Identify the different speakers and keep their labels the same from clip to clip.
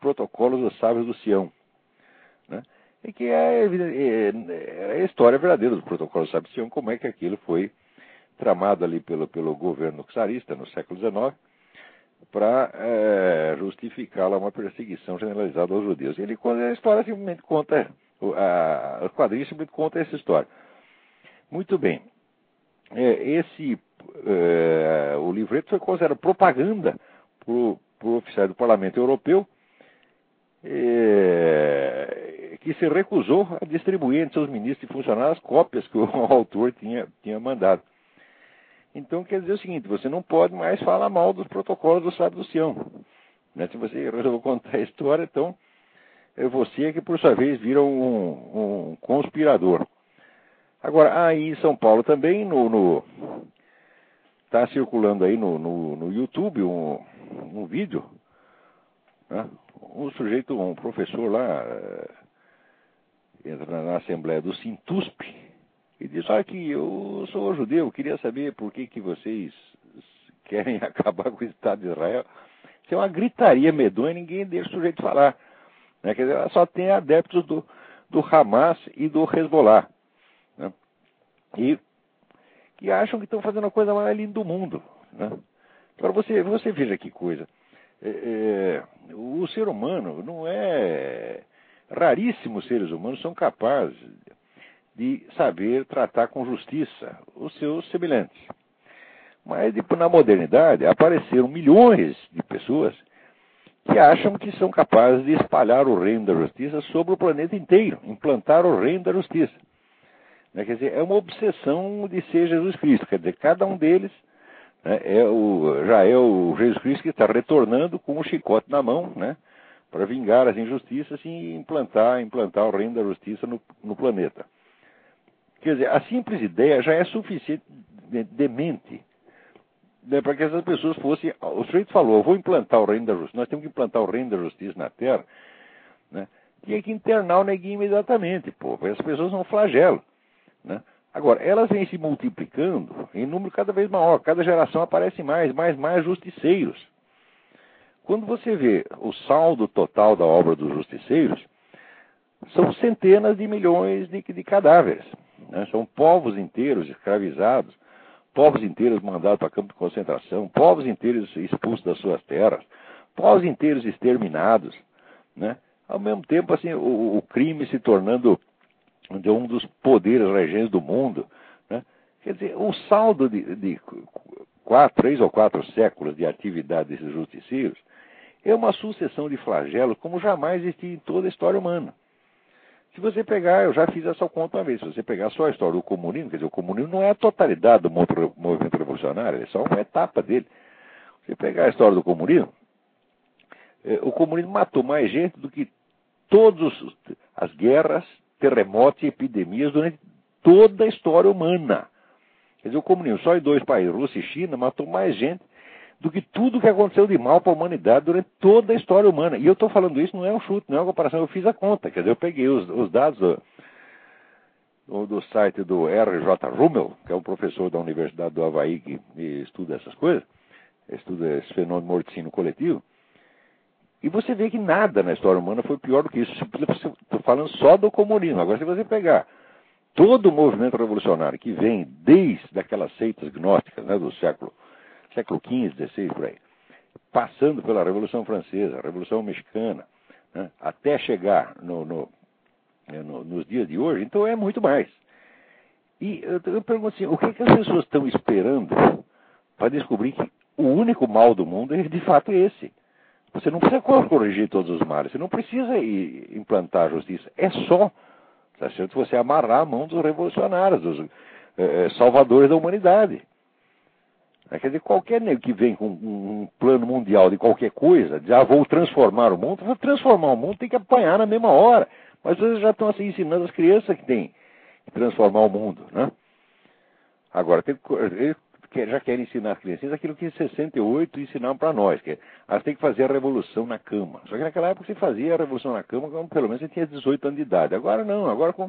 Speaker 1: protocolos dos sábios do Sião, né? E que é a história verdadeira dos protocolos dos sábios do Sião, como é que aquilo foi tramado ali pelo governo czarista no século XIX para justificar lá uma perseguição generalizada aos judeus. Ele conta a história, simplesmente conta, os quadrinhos simplesmente contam essa história. Muito bem. O livreto foi considerado propaganda por oficiais do Parlamento Europeu, que se recusou a distribuir entre seus ministros e funcionários as cópias que o autor tinha mandado. Então quer dizer o seguinte: você não pode mais falar mal dos protocolos do sábio do Sião, né? Se você resolveu contar a história, então é você que por sua vez vira um conspirador. Agora, aí em São Paulo também, está circulando aí no YouTube um vídeo, né? Um professor lá, entra na Assembleia do Sintusp e diz: olha que eu sou judeu, queria saber por que vocês querem acabar com o Estado de Israel. Isso é uma gritaria medonha, ninguém deixa o sujeito falar, né? Quer dizer, só tem adeptos do Hamas e do Hezbollah, né? E que acham que estão fazendo a coisa mais linda do mundo, né? Agora você veja que coisa. O ser humano não é... Raríssimos seres humanos são capazes de saber tratar com justiça os seus semelhantes. Mas na modernidade apareceram milhões de pessoas que acham que são capazes de espalhar o reino da justiça sobre o planeta inteiro, implantar o reino da justiça. Quer dizer, é uma obsessão de ser Jesus Cristo. Quer dizer, cada um deles, né, já é o Jesus Cristo que está retornando com o chicote na mão, né, para vingar as injustiças e implantar o reino da justiça no planeta. Quer dizer, a simples ideia já é suficiente, demente, né, para que essas pessoas fossem... O sujeito falou: eu vou implantar o reino da justiça, nós temos que implantar o reino da justiça na Terra, né, tinha que internar o neguinho imediatamente, porque as pessoas são um flagelo, né? Agora, elas vêm se multiplicando em número cada vez maior, cada geração aparece mais justiceiros. Quando você vê o saldo total da obra dos justiceiros, são centenas de milhões de cadáveres, né? São povos inteiros escravizados, povos inteiros mandados para campo de concentração, povos inteiros expulsos das suas terras, povos inteiros exterminados, né? Ao mesmo tempo, assim, o crime se tornando de um dos poderes regentes do mundo, né? Quer dizer, o saldo de 3 ou 4 séculos de atividade desses justiceiros é uma sucessão de flagelos como jamais existiu em toda a história humana. Se você pegar, eu já fiz essa conta uma vez, se você pegar só a história do comunismo, quer dizer, o comunismo não é a totalidade do movimento revolucionário, é só uma etapa dele. Se você pegar a história do comunismo, o comunismo matou mais gente do que todas as guerras, terremotos e epidemias durante toda a história humana. Quer dizer, o comunismo só em 2 países, Rússia e China, matou mais gente do que tudo que aconteceu de mal para a humanidade durante toda a história humana. E eu estou falando isso, não é um chute, não é uma comparação, eu fiz a conta. Quer dizer, eu peguei os dados do site do R.J. Rummel, que é um professor da Universidade do Havaí que estuda essas coisas, estuda esse fenômeno de morticínio coletivo, e você vê que nada na história humana foi pior do que isso. Estou falando só do comunismo. Agora, se você pegar todo o movimento revolucionário que vem desde aquelas seitas gnósticas, né, do século XV, XVI, por aí, passando pela Revolução Francesa, a Revolução Mexicana, né, até chegar nos dias de hoje, então é muito mais. E eu pergunto assim, o que as pessoas estão esperando para descobrir que o único mal do mundo é de fato esse? Você não precisa corrigir todos os males, você não precisa implantar a justiça. É só, tá certo, você amarrar a mão dos revolucionários, dos salvadores da humanidade. Quer dizer, qualquer nego que vem com um plano mundial de qualquer coisa, vou transformar o mundo, para transformar o mundo tem que apanhar na mesma hora. Mas vocês já estão assim ensinando as crianças que tem que transformar o mundo, né? Agora, eles já querem ensinar as crianças aquilo que em 68 ensinaram para nós, que elas têm que fazer a revolução na cama. Só que naquela época você fazia a revolução na cama quando pelo menos você tinha 18 anos de idade. Agora não, agora com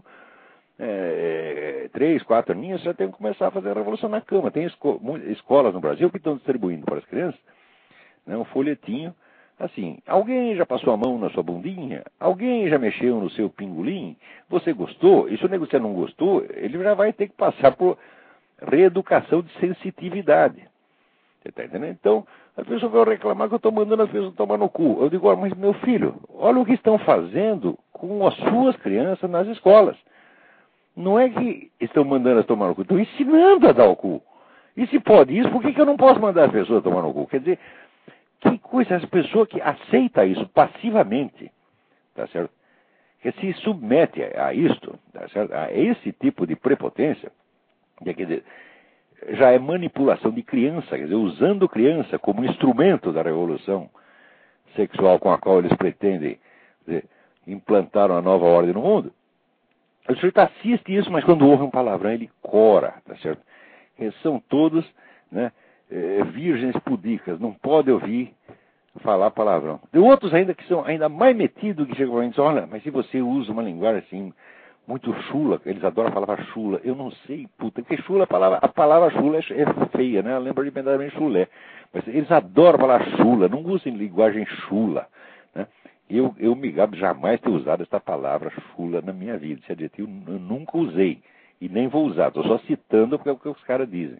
Speaker 1: 3, 4 aninhos você já tem que começar a fazer a revolução na cama. Tem escolas no Brasil que estão distribuindo para as crianças, né, um folhetinho Assim, alguém já passou a mão na sua bundinha? Alguém já mexeu no seu pingolim? Você gostou? E se o nego você não gostou, ele já vai ter que passar por reeducação de sensitividade. Você está entendendo? Então, a pessoa vai reclamar que eu estou mandando as pessoas tomar no cu. Eu digo, mas meu filho, olha o que estão fazendo com as suas crianças nas escolas. Não é que estão mandando as tomar no cu, estão ensinando a dar o cu. E se pode isso, por que eu não posso mandar as pessoas tomar no cu? Quer dizer, que coisa, as pessoas que aceitam isso passivamente, tá certo? Que se submete a isto, tá certo? A esse tipo de prepotência, quer dizer, já é manipulação de criança, quer dizer, usando criança como instrumento da revolução sexual com a qual eles pretendem implantar uma nova ordem no mundo. O sujeito assiste isso, mas quando ouve um palavrão, ele cora, tá certo? Eles são todos, né, virgens pudicas, não pode ouvir falar palavrão. Tem outros ainda que são ainda mais metidos, que chegam para mim e dizem, olha, mas se você usa uma linguagem assim, muito chula, eles adoram a palavra chula, eu não sei, puta, porque chula, a palavra chula é feia, né? Lembra de Benjamin chulé. Mas eles adoram falar chula, não usem linguagem chula, né? Eu me gabo de jamais ter usado essa palavra chula na minha vida, esse adjetivo eu nunca usei, e nem vou usar, estou só citando porque é o que os caras dizem.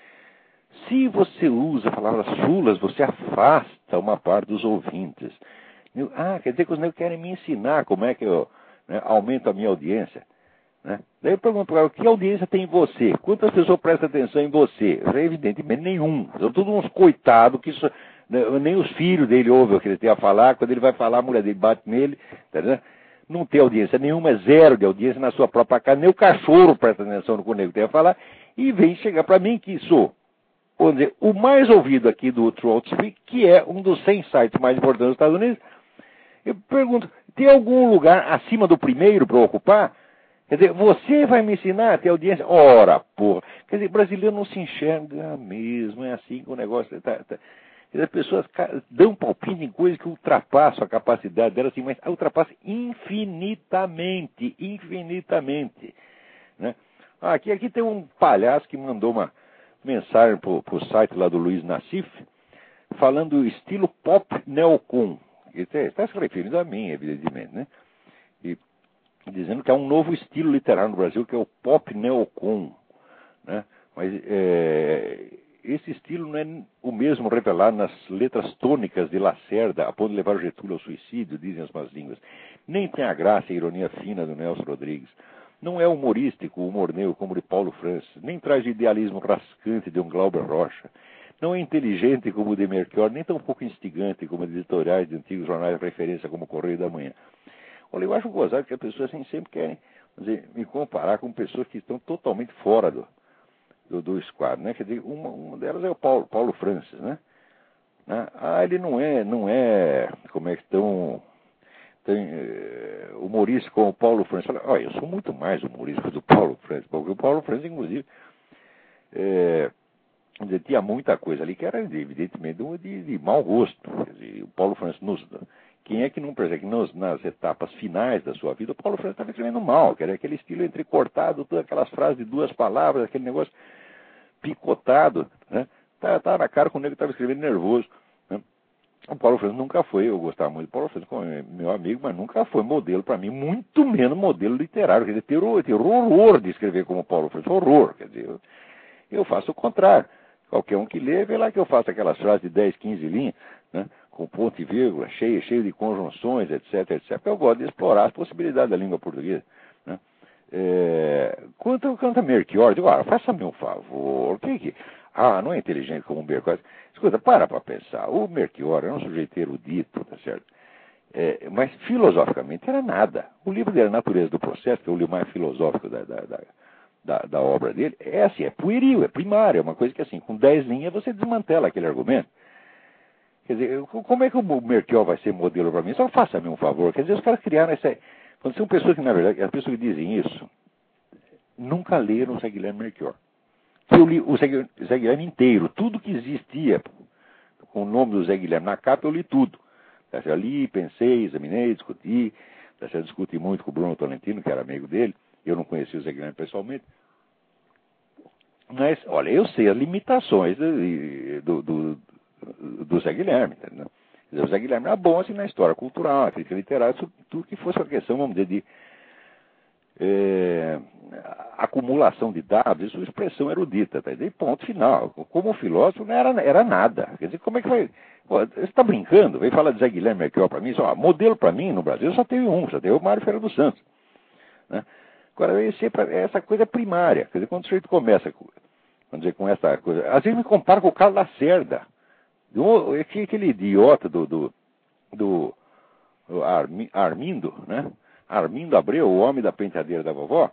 Speaker 1: Se você usa palavras chulas, você afasta uma parte dos ouvintes. Quer dizer que os negros querem me ensinar como é que eu, né, aumento a minha audiência. Né? Daí eu pergunto para ela, que audiência tem em você? Quantas pessoas prestam atenção em você? Evidentemente nenhum. São todos uns coitados que nem os filhos dele ouvem o que ele tem a falar. Quando ele vai falar, a mulher dele bate nele. Tá, não tem audiência nenhuma, é zero de audiência na sua própria casa. Nem o cachorro presta atenção no que o negro tem a falar. E vem chegar para mim que sou, vamos dizer, o mais ouvido aqui do Throat Speak, que é um dos 100 sites mais importantes dos Estados Unidos. Eu pergunto, tem algum lugar acima do primeiro para eu ocupar? Quer dizer, você vai me ensinar a ter audiência? Ora, porra. Quer dizer, brasileiro não se enxerga mesmo, é assim que o negócio está. As pessoas dão palpite em coisas que ultrapassam a capacidade delas, assim, mas ultrapassam infinitamente, infinitamente. Né? Aqui tem um palhaço que mandou uma mensagem para o site lá do Luiz Nassif, falando do estilo pop neocon. Está se referindo a mim, evidentemente, né? E dizendo que há um novo estilo literário no Brasil, que é o pop neocon, né? Mas esse estilo não é o mesmo revelado nas letras tônicas de Lacerda, a ponto de levar o Getúlio ao suicídio, dizem as más línguas. Nem tem a graça e a ironia fina do Nelson Rodrigues. Não é humorístico o humor negro como o de Paulo Francis, nem traz o idealismo rascante de um Glauber Rocha. Não é inteligente como o de Melchior, nem tão pouco instigante como os editoriais de antigos jornais de referência como o Correio da Manhã. Olha, eu acho gozado que as pessoas assim, sempre querem me comparar com pessoas que estão totalmente fora do esquadro, né? Quer dizer, uma delas é o Paulo Francis, né? Ele não é, como é que estão... humorista como o Paulo Francis. Olha, eu sou muito mais humorista do Paulo Francis, porque o Paulo Francis, inclusive, tinha muita coisa ali que era, evidentemente, de mau gosto. Quer dizer, o Paulo Francis, quem é que não percebe que nas etapas finais da sua vida, o Paulo Francis estava escrevendo mal, que era aquele estilo entrecortado, todas aquelas frases de 2 palavras, aquele negócio picotado, né? Tá na cara quando ele estava escrevendo nervoso. Né? O Paulo Francis nunca foi, eu gostava muito do Paulo Francis como meu amigo, mas nunca foi modelo para mim, muito menos modelo literário. Quer dizer, ter horror de escrever como o Paulo Francis, horror. Quer dizer, eu faço o contrário. Qualquer um que lê, vê lá que eu faço aquelas frases de 10, 15 linhas, né, com ponto e vírgula, cheio de conjunções, etc, etc. Porque eu gosto de explorar as possibilidades da língua portuguesa. Né? Quanto a Melchior, digo, faça-me um favor, não é inteligente como o Melchior. Escuta, para pensar. O Melchior era um sujeito erudito, tá certo? Mas filosoficamente era nada. O livro dele, A Natureza do Processo, que é o livro mais filosófico da obra dele, é pueril, é primário, é uma coisa que assim, com 10 linhas você desmantela aquele argumento. Quer dizer, como é que o Melchior vai ser modelo para mim? Só faça-me um favor. Quer dizer, os caras criaram essa... Quando são pessoas que, na verdade, as pessoas que dizem isso, nunca leram o Zé Guilherme Melchior. Eu li o Zé Guilherme inteiro, tudo que existia com o nome do Zé Guilherme na capa, eu li tudo. Eu li, pensei, examinei, discuti, discuti muito com o Bruno Tolentino, que era amigo dele. Eu não conhecia o Zé Guilherme pessoalmente. Mas, olha, eu sei as limitações do Zé Guilherme. Entendeu? Quer dizer, o Zé Guilherme era bom assim na história cultural, na crítica literária, tudo que fosse uma questão, vamos dizer, de acumulação de dados e sua expressão erudita, tá? E ponto final. Como filósofo não era nada. Quer dizer, como é que vai... Pô, você está brincando? Vem falar de Zé Guilherme Melchior para mim, só, modelo para mim no Brasil só teve um, só teve o Mário Ferreira dos Santos. Né? Agora, essa coisa é primária. Quer dizer, quando o sujeito começa vamos dizer, com essa coisa... Às vezes me compara com o Carlos Lacerda. Aquele idiota do Armindo, né? Armindo Abreu, o homem da penteadeira da vovó,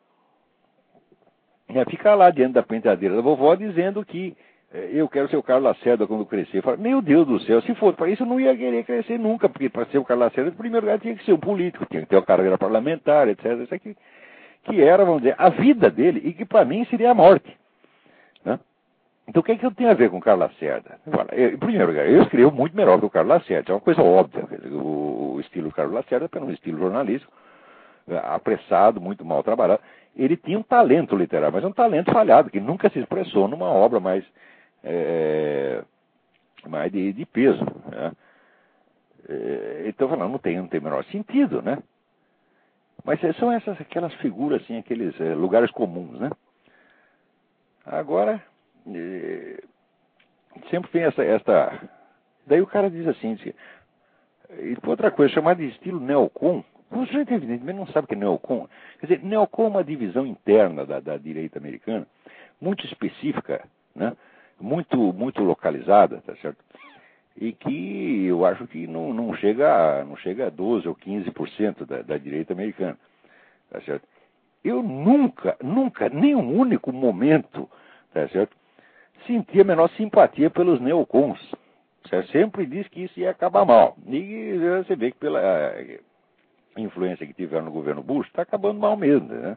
Speaker 1: fica lá diante da penteadeira da vovó dizendo que eu quero ser o Carlos Lacerda quando crescer. Eu falo, meu Deus do céu, se for para isso eu não ia querer crescer nunca, porque para ser o Carlos Lacerda, em primeiro lugar, tinha que ser um político, tinha que ter uma carreira parlamentar, etc. Isso aqui, que era, vamos dizer, a vida dele e que para mim seria a morte. Né? Então o que é que eu tenho a ver com o Carlos Lacerda? Em primeiro lugar, eu escrevo muito melhor que o Carlos Lacerda, é uma coisa óbvia. O estilo do Carlos Lacerda é um estilo jornalístico, apressado, muito mal trabalhado. Ele tinha um talento literário, mas um talento falhado, que nunca se expressou numa obra mais de peso. Né? Então, falando, não tem o menor sentido, né? Mas são aquelas figuras, assim, aqueles lugares comuns, né? Agora, sempre tem esta... Daí o cara diz assim, e outra coisa, chamada de estilo neocon. O sujeito, evidentemente, não sabe o que é neocon. Quer dizer, neocon é uma divisão interna da direita americana, muito específica, né? Muito localizada, tá certo? E que eu acho que não chega a 12 ou 15% da direita americana, tá certo? Eu nunca, nenhum único momento, tá certo, senti a menor simpatia pelos neocons. Certo? Sempre disse que isso ia acabar mal. E você vê que pela influência que tiveram no governo Bush, está acabando mal mesmo, né?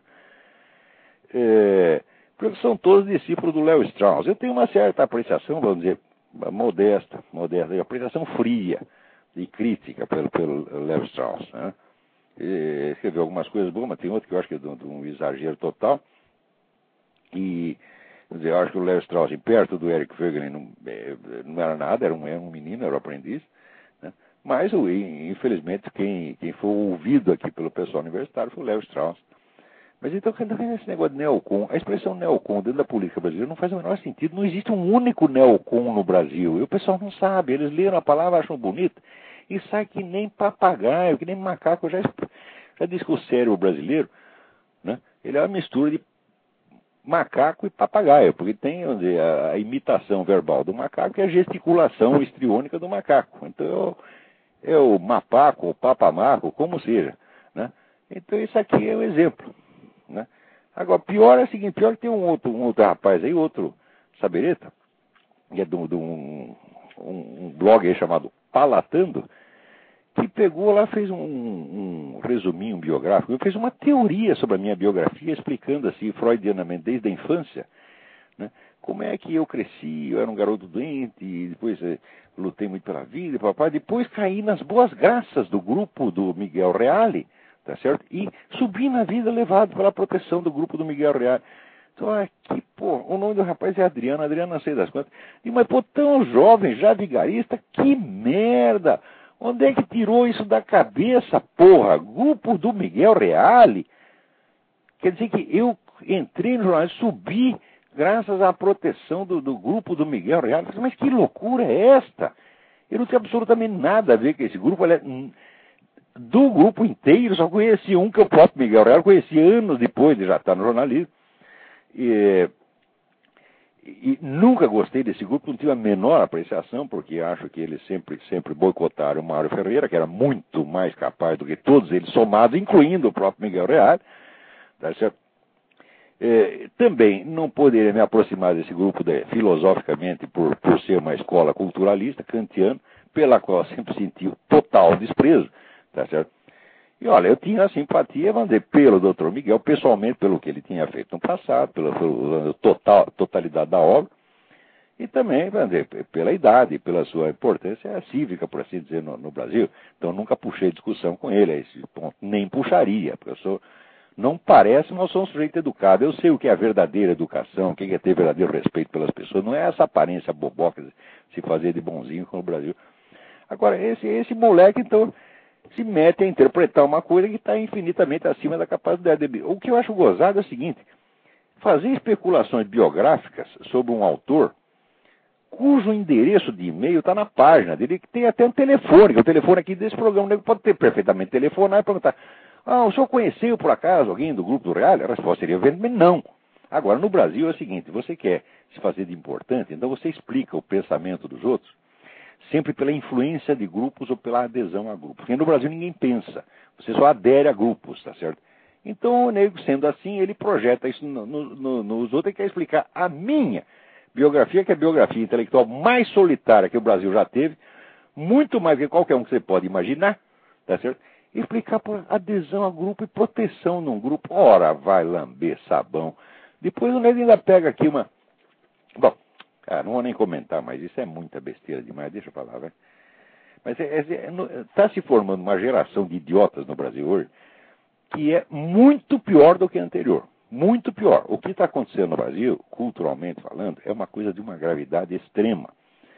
Speaker 1: Porque são todos discípulos do Léo Strauss. Eu tenho uma certa apreciação, vamos dizer, modesta, apreciação fria e crítica pelo Léo Strauss, né? Escreveu algumas coisas boas, mas tem outra que eu acho que é de um exagero total. E, quer dizer, eu acho que o Léo Strauss, perto do Eric Voegelin, não era nada, era um menino, era um aprendiz. Né? Mas, infelizmente, quem foi ouvido aqui pelo pessoal universitário foi o Léo Strauss. Mas então, esse negócio de neocon, a expressão neocon dentro da política brasileira não faz o menor sentido. Não existe um único neocon no Brasil. E o pessoal não sabe. Eles leram a palavra, acham bonita e sai que nem papagaio, que nem macaco. Eu já disse que o cérebro brasileiro, né, ele é uma mistura de macaco e papagaio, porque tem, vamos dizer, a imitação verbal do macaco e a gesticulação histriônica do macaco. Então, é o mapaco, o papamaco, como seja. Né? Então, isso aqui é um exemplo. Né? Agora, pior é o seguinte, pior que tem um outro rapaz aí, outro sabereta, que é de um blog aí chamado Palatando, que pegou lá, fez um resuminho biográfico, fez uma teoria sobre a minha biografia, explicando assim, freudianamente, desde a infância, né, como é que eu cresci, eu era um garoto doente, e depois lutei muito pela vida, papai, depois caí nas boas graças do grupo do Miguel Reale, tá certo? E subi na vida levado pela proteção do grupo do Miguel Reale. Então, o nome do rapaz é Adriano não sei das quantas. E, mas, tão jovem, já vigarista, que merda! Onde é que tirou isso da cabeça, porra? Grupo do Miguel Reale? Quer dizer que eu entrei no jornal, subi graças à proteção do grupo do Miguel Reale. Mas que loucura é esta? Eu não tenho absolutamente nada a ver com esse grupo. Do grupo inteiro, só conheci um, que é o próprio Miguel Reale, conheci anos depois de já estar no jornalismo. E nunca gostei desse grupo, não tive a menor apreciação, porque acho que eles sempre boicotaram o Mário Ferreira, que era muito mais capaz do que todos eles somados, incluindo o próprio Miguel Reale. Tá certo? Também não poderia me aproximar desse grupo filosoficamente por ser uma escola culturalista, kantiana, pela qual eu sempre senti o total desprezo. Tá certo? E olha, eu tinha simpatia, vamos dizer, pelo Dr. Miguel, pessoalmente, pelo que ele tinha feito no passado, pela totalidade da obra, e também, vamos dizer, pela idade, pela sua importância cívica, por assim dizer, no Brasil. Então, nunca puxei discussão com ele a esse ponto, nem puxaria, porque não parece, mas eu sou um sujeito educado. Eu sei o que é a verdadeira educação, o que é ter verdadeiro respeito pelas pessoas. Não é essa aparência boboca de se fazer de bonzinho como o Brasil. Agora, esse moleque, então, se mete a interpretar uma coisa que está infinitamente acima da capacidade dele. O que eu acho gozado é o seguinte: fazer especulações biográficas sobre um autor cujo endereço de e-mail está na página dele, que tem até um telefone, que é o telefone aqui desse programa. Ele pode ter perfeitamente telefonar e perguntar: o senhor conheceu por acaso alguém do grupo do Real? A resposta seria evidentemente não. Agora, no Brasil é o seguinte: você quer se fazer de importante, então você explica o pensamento dos outros sempre pela influência de grupos ou pela adesão a grupos. Porque no Brasil ninguém pensa, você só adere a grupos, tá certo? Então, o nego, sendo assim, ele projeta isso nos outros e quer explicar a minha biografia, que é a biografia intelectual mais solitária que o Brasil já teve, muito mais que qualquer um que você pode imaginar, tá certo? E explicar por adesão a grupo e proteção num grupo. Ora, vai lamber sabão. Depois o nego ainda pega aqui uma... Bom, não vou nem comentar, mas isso é muita besteira demais, deixa eu falar, vai. Mas está se formando uma geração de idiotas no Brasil hoje que é muito pior do que a anterior. Muito pior. O que está acontecendo no Brasil, culturalmente falando, é uma coisa de uma gravidade extrema.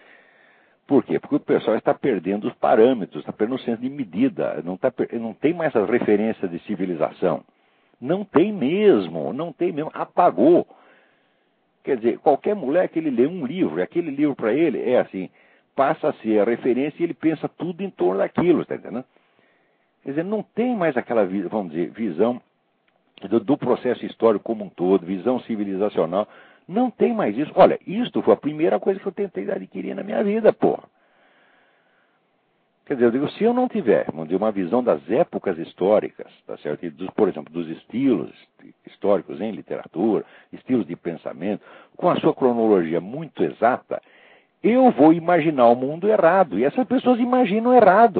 Speaker 1: Por quê? Porque o pessoal está perdendo os parâmetros, está perdendo o senso de medida, não tem mais as referências de civilização. Não tem mesmo, apagou. Quer dizer, qualquer moleque, ele lê um livro, e aquele livro para ele é assim, passa a ser a referência e ele pensa tudo em torno daquilo, está entendendo? Quer dizer, não tem mais aquela, vamos dizer, visão do processo histórico como um todo, visão civilizacional. Não tem mais isso. Olha, isto foi a primeira coisa que eu tentei adquirir na minha vida, porra. Quer dizer, eu digo, se eu não tiver, vamos dizer, uma visão das épocas históricas, tá certo? E por exemplo, dos estilos históricos em literatura, estilos de pensamento, com a sua cronologia muito exata, eu vou imaginar o mundo errado. E essas pessoas imaginam errado.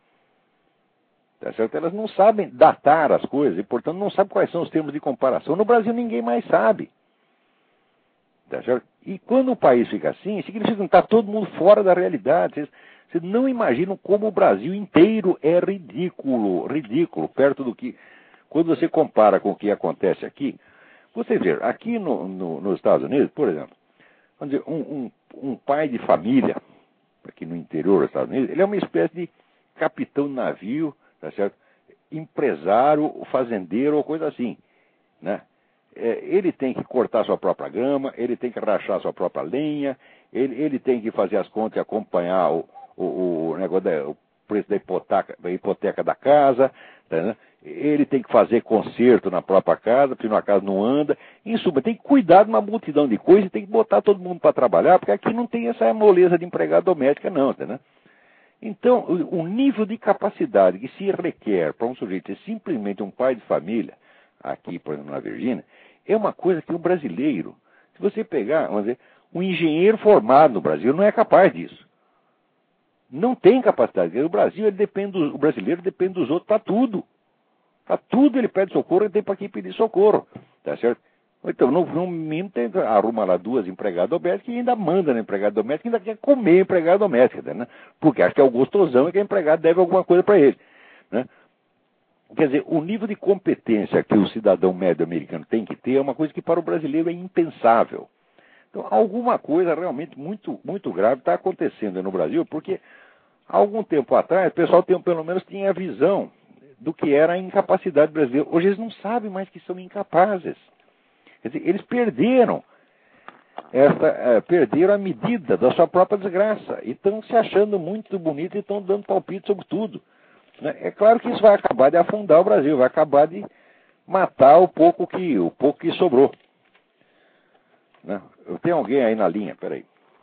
Speaker 1: Tá certo? Elas não sabem datar as coisas e, portanto, não sabem quais são os termos de comparação. No Brasil, ninguém mais sabe. Tá certo? E quando o país fica assim, significa que está todo mundo fora da realidade. Vocês não imaginam como o Brasil inteiro é ridículo, perto do que... Quando você compara com o que acontece aqui, você vê, aqui nos Estados Unidos, por exemplo, vamos dizer, um pai de família, aqui no interior dos Estados Unidos, ele é uma espécie de capitão de navio, tá certo? Empresário, fazendeiro ou coisa assim, né? Ele tem que cortar sua própria grama, ele tem que rachar sua própria lenha, ele tem que fazer as contas e acompanhar o negócio o preço da hipoteca da casa, né? Ele tem que fazer conserto na própria casa, porque a casa não anda. Em suma, tem que cuidar de uma multidão de coisas e tem que botar todo mundo para trabalhar, porque aqui não tem essa moleza de empregada doméstica, não, né? Então, o nível de capacidade que se requer para um sujeito ser simplesmente um pai de família, aqui, por exemplo, na Virgínia, é uma coisa que o brasileiro, se você pegar, vamos dizer, um engenheiro formado no Brasil não é capaz disso. Não tem capacidade. O brasileiro depende dos outros para tudo. Para tudo ele pede socorro e tem para quem pedir socorro. Tá certo? Então, no mínimo, arruma lá 2 empregadas domésticas e ainda manda na empregada doméstica e ainda quer comer a empregada doméstica, né? Porque acha que é o gostosão e que a empregada deve alguma coisa para ele, né? Quer dizer, o nível de competência que o cidadão médio americano tem que ter é uma coisa que para o brasileiro é impensável. Então, alguma coisa realmente muito, muito grave está acontecendo no Brasil, porque há algum tempo atrás o pessoal pelo menos tinha a visão do que era a incapacidade brasileira. Hoje eles não sabem mais que são incapazes. Quer dizer, eles perderam a medida da sua própria desgraça e estão se achando muito bonitos e estão dando palpite sobre tudo. É claro que isso vai acabar de afundar o Brasil, vai acabar de matar o pouco que sobrou. Né? Eu tenho alguém aí na linha, peraí.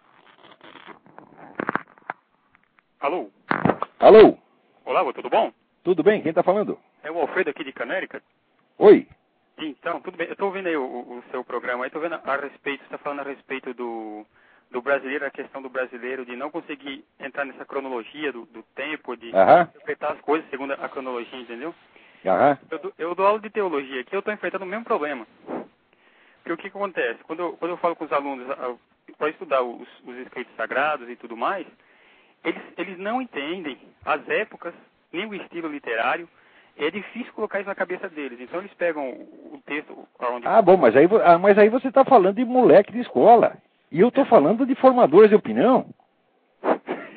Speaker 2: Alô?
Speaker 1: Alô?
Speaker 2: Olá, tudo bom?
Speaker 1: Tudo bem? Quem está falando?
Speaker 2: É o Alfredo aqui de Canérica.
Speaker 1: Oi.
Speaker 2: Então, tudo bem. Eu estou ouvindo aí o seu programa, aí estou vendo a respeito, você está falando a respeito do brasileiro, a questão do brasileiro de não conseguir entrar nessa cronologia do tempo, de interpretar as coisas segundo a cronologia, entendeu? Eu dou aula de teologia aqui, eu estou enfrentando o mesmo problema. Porque o que acontece? Quando eu falo com os alunos para estudar os escritos sagrados e tudo mais, eles não entendem as épocas, nem o estilo literário. É difícil colocar isso na cabeça deles. Então eles pegam o texto onde...
Speaker 1: Bom, mas aí você está falando de moleque de escola. E eu estou falando de formadores de opinião.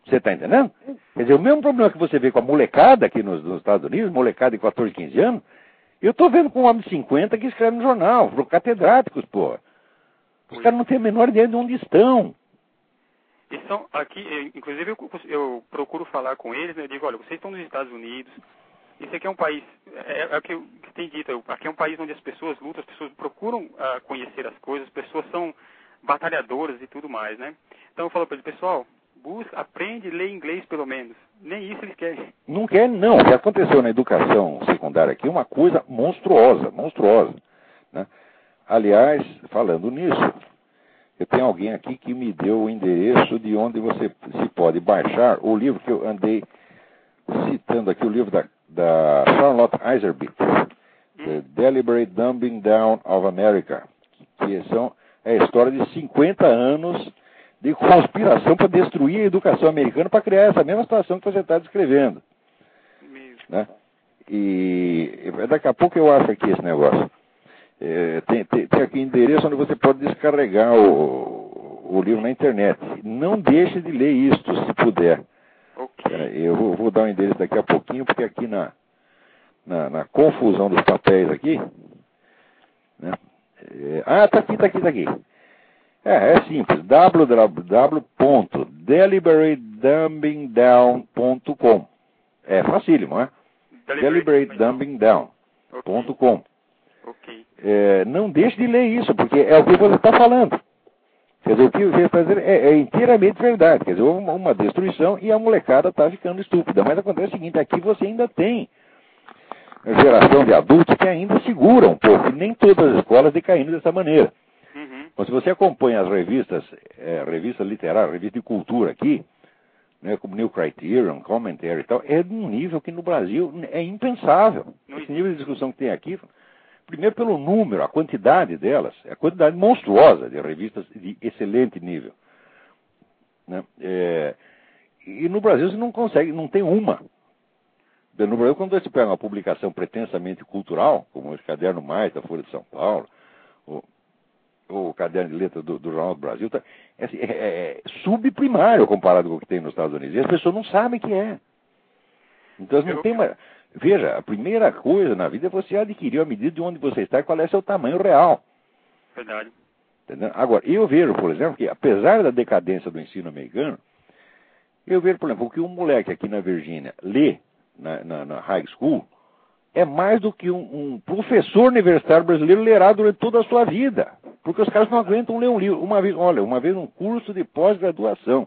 Speaker 1: Você está entendendo? Quer dizer, o mesmo problema que você vê com a molecada aqui nos Estados Unidos, molecada de 14, 15 anos, eu estou vendo com um homem de 50 que escreve no jornal, catedráticos, pô. Os caras não têm a menor ideia de onde estão.
Speaker 2: E são aqui, inclusive eu procuro falar com eles, né? Eu digo, olha, vocês estão nos Estados Unidos, isso aqui é um país, é o que tem dito, aqui é um país onde as pessoas lutam, as pessoas procuram conhecer as coisas, as pessoas são batalhadoras e tudo mais, né? Então eu falo para eles, pessoal, aprende, lê inglês pelo menos. Nem isso eles querem.
Speaker 1: Não querem, não. O que aconteceu na educação secundária aqui é uma coisa monstruosa, né? Aliás, falando nisso, eu tenho alguém aqui que me deu o endereço de onde você se pode baixar o livro que eu andei citando aqui, o livro da Charlotte Iserbyt, The Deliberate Dumbing Down of America, que é a história de 50 anos de conspiração para destruir a educação americana para criar essa mesma situação que você está descrevendo. Né? E daqui a pouco eu acho aqui esse negócio. Tem aqui endereço onde você pode descarregar o livro na internet. Não deixe de ler isto, se puder. Okay. Eu vou dar o endereço daqui a pouquinho, porque aqui na confusão dos papéis aqui... Né? Tá aqui. É simples. www.deliberatedumbingdown.com. É facílimo, não é? Deliberatedumbingdown.com.
Speaker 2: Okay.
Speaker 1: Não deixe de ler isso, porque é o que você está falando. Quer dizer, o que você está dizendo é inteiramente verdade. Quer dizer, houve uma destruição e a molecada está ficando estúpida. Mas acontece o seguinte, aqui você ainda tem uma geração de adultos que ainda segura um pouco. E nem todas as escolas decaindo dessa maneira. Mas se você acompanha as revistas literárias, revistas de cultura aqui, né, como New Criterion, Commentary e tal, é de um nível que no Brasil é impensável. Esse nível de discussão que tem aqui, primeiro pelo número, a quantidade delas, a quantidade monstruosa de revistas de excelente nível. Né? E no Brasil você não consegue, não tem uma. No Brasil, quando você pega uma publicação pretensamente cultural, como esse Caderno Mais da Folha de São Paulo, o Caderno de Letras do Jornal do Brasil, é subprimário comparado com o que tem nos Estados Unidos. E as pessoas não sabem o que é. Então não tem mais... Veja, a primeira coisa na vida é você adquirir a medida de onde você está e qual é seu tamanho real.
Speaker 2: Verdade.
Speaker 1: Entendeu? Agora, eu vejo, por exemplo, que apesar da decadência do ensino americano, eu vejo, por exemplo, que um moleque aqui na Virgínia lê na high school é mais do que um professor universitário brasileiro lerá durante toda a sua vida. Porque os caras não aguentam ler um livro. Uma vez um curso de pós-graduação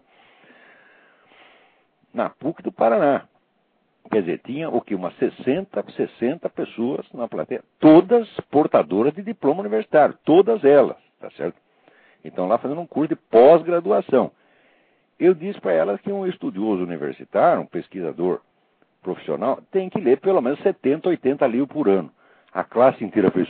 Speaker 1: na PUC do Paraná. Quer dizer, tinha umas 60 pessoas na plateia, todas portadoras de diploma universitário, todas elas, tá certo? Então lá fazendo um curso de pós-graduação. Eu disse para elas que um estudioso universitário, um pesquisador profissional, tem que ler pelo menos 70, 80 livros por ano. A classe inteira fez...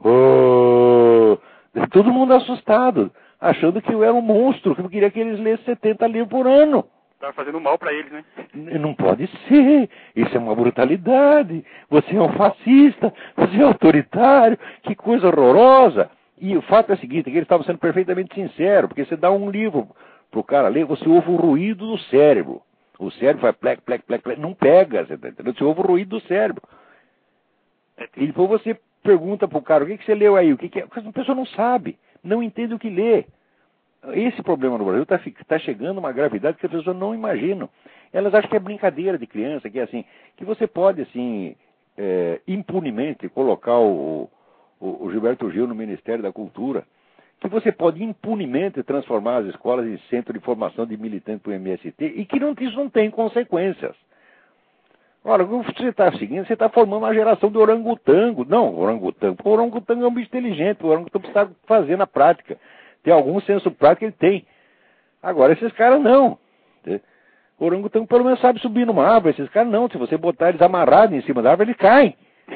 Speaker 1: todo mundo assustado, achando que eu era um monstro, que eu queria que eles lessem 70 livros por ano.
Speaker 2: Tá fazendo mal para eles, né?
Speaker 1: Não pode ser. Isso é uma brutalidade. Você é um fascista. Você é autoritário. Que coisa horrorosa. E o fato é o seguinte, que eles estavam sendo perfeitamente sinceros, porque você dá um livro pro cara ler, você ouve o ruído do cérebro. O cérebro faz plec, plec, plec, plec. Não pega, você tá entendendo? Você ouve o ruído do cérebro. E depois você pergunta pro cara, o que você leu aí? O que é? Porque a pessoa não sabe. Não entende o que lê. Esse problema no Brasil está chegando a uma gravidade que as pessoas não imaginam. Elas acham que é brincadeira de criança, que é assim, que você pode, assim, impunemente colocar o Gilberto Gil no Ministério da Cultura, que você pode impunemente transformar as escolas em centro de formação de militantes para o MST e que isso não tem consequências. Ora, o que você está seguindo, você está formando uma geração de orangotango. Não, orangotango. O orangotango é um bicho inteligente, o orangotango precisa fazer na prática. Tem algum senso prático, ele tem. Agora, esses caras não. O orangotango pelo menos sabe subir numa árvore. Esses caras não. Se você botar eles amarrados em cima da árvore, eles caem.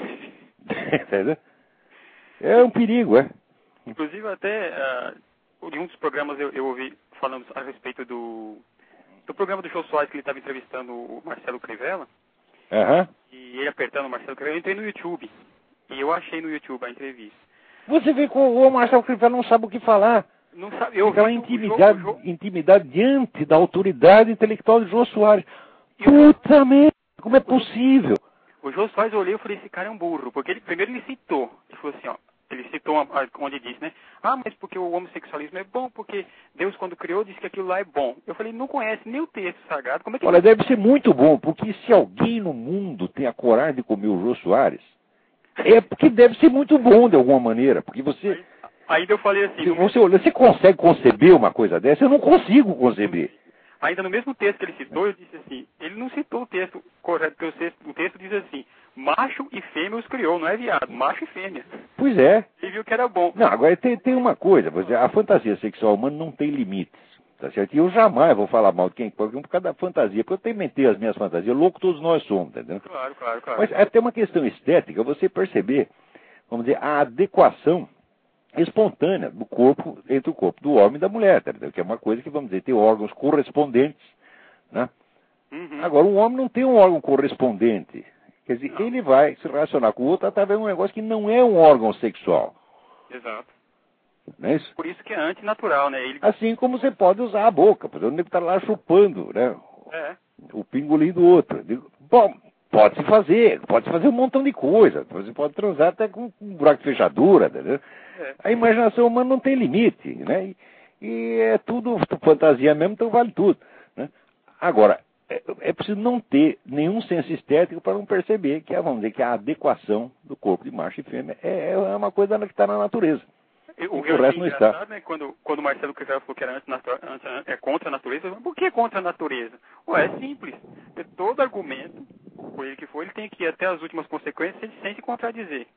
Speaker 1: É um perigo, é.
Speaker 2: Inclusive, até em um dos programas eu ouvi falando a respeito do programa do Jô Soares, que ele estava entrevistando o Marcelo Crivella. E ele apertando o Marcelo Crivella. Eu entrei no YouTube. E eu achei no YouTube a entrevista.
Speaker 1: Você vê que o Marcelo Crivella não sabe o que falar.
Speaker 2: Não sabe, eu
Speaker 1: aquela intimidade diante da autoridade intelectual de Jô Soares. Puta merda, como é possível?
Speaker 2: O Jô Soares, eu olhei e falei, esse cara é um burro, porque primeiro ele citou, ele falou assim, ó, ele citou onde disse, né? Ah, mas porque o homossexualismo é bom, porque Deus quando criou disse que aquilo lá é bom. Eu falei, não conhece nem o texto sagrado, como é que...
Speaker 1: Olha, deve ser muito bom, porque se alguém no mundo tem a coragem de comer o Jô Soares, é porque deve ser muito bom de alguma maneira, porque você...
Speaker 2: Ainda eu falei assim...
Speaker 1: Você consegue conceber uma coisa dessa? Eu não consigo conceber.
Speaker 2: Ainda no mesmo texto que ele citou, eu disse assim, ele não citou o texto correto, porque o texto diz assim, macho e fêmea os criou, não é viado, macho e fêmea.
Speaker 1: Pois é.
Speaker 2: Ele viu que era bom.
Speaker 1: Não, agora tem uma coisa, a fantasia sexual humana não tem limites, tá certo? E eu jamais vou falar mal de quem por causa da fantasia, porque eu tenho mentei as minhas fantasias, louco todos nós somos, tá entendendo?
Speaker 2: Claro.
Speaker 1: Mas até uma questão estética, você perceber, vamos dizer, a adequação espontânea do corpo entre o corpo do homem e da mulher, tá entendendo? Que é uma coisa que, vamos dizer, tem órgãos correspondentes, né?
Speaker 2: Uhum.
Speaker 1: Agora, um homem não tem um órgão correspondente. Quer dizer, ele vai se relacionar com o outro através de um negócio que não é um órgão sexual.
Speaker 2: Exato.
Speaker 1: Não é isso?
Speaker 2: Por isso que é antinatural, né?
Speaker 1: Assim como você pode usar a boca, por exemplo, estar lá chupando, né? O pingolim do outro. Bom, pode-se fazer um montão de coisa. Você pode transar até com um buraco de fechadura, entendeu? A imaginação humana não tem limite, né? E é tudo fantasia mesmo, então vale tudo, né? Agora, é preciso não ter nenhum senso estético para não perceber que, vamos dizer, que a adequação do corpo de macho e fêmea é uma coisa que está na natureza.
Speaker 2: O
Speaker 1: resto não está.
Speaker 2: Né, quando o Marcelo Crivella falou que era é contra a natureza, por que contra a natureza? Ué, é simples. Todo argumento, por ele que for, ele tem que ir até as últimas consequências sem se contradizer.